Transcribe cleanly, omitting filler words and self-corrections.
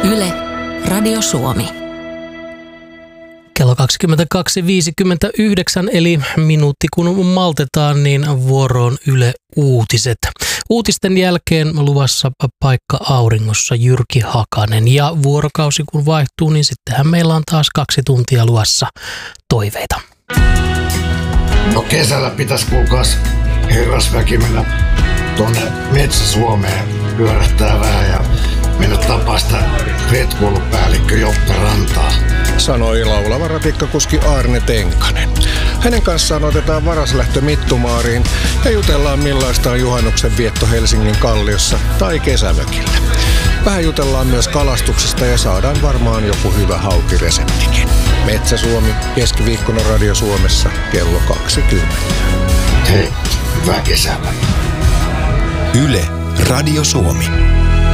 Yle, Radio Suomi. Kello 22.59, eli minuutti kun maltetaan, niin vuoroon Yle Uutiset. Uutisten jälkeen luvassa paikka auringossa Jyrki Hakanen. Ja vuorokausi kun vaihtuu, niin sittenhän meillä on taas 2 tuntia luvassa toiveita. No kesällä pitäisi kuulkaas herrasväki mennä tuonne Metsä-Suomeen pyörähtää vähän ja mennä tapaa sitä retkoulupäällikkö Joppe Rantaa. Sanoi laulava ratikkakuski Arne Tenkanen. Hänen kanssaan otetaan varaslähtö Mittumaariin ja jutellaan millaista on juhannuksen vietto Helsingin Kalliossa tai kesämökillä. Vähän jutellaan myös kalastuksesta ja saadaan varmaan joku hyvä haukireseptikin. Metsä-Suomi keskiviikkona Radio Suomessa kello 20. Hei, hyvää kesää. Yle, Radio Suomi.